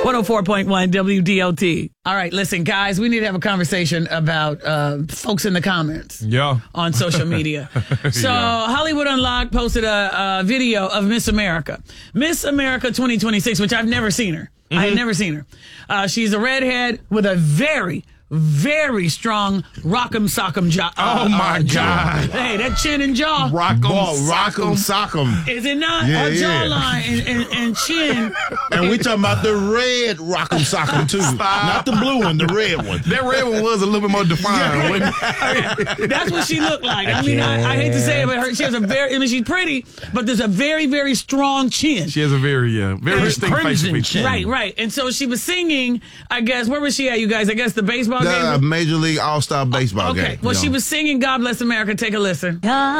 104.1 WDOT. All right, listen, guys, we need to have a conversation about folks in the comments on social media. So Hollywood Unlocked posted a video of Miss America. Miss America 2026, which I've never seen her. I had never seen her. She's a redhead with a very strong rock'em sock'em jaw. Oh my God! Hey, that chin and jaw. Rock'em sock'em. Is it not? Yeah, a jawline and chin. And we talking about the red rock'em sock'em too, not the blue one, the red one. That red one was a little bit more defined. Wasn't it? That's what she looked like. I mean, I hate to say it, but she has a she's pretty, but there's a very strong chin. She has a very distinct facial feature. Right. And so she was singing, I guess, where was she at, you guys? I guess the baseball game? Major League All-Star Baseball game. Okay, well, she was singing God Bless America. Take a listen.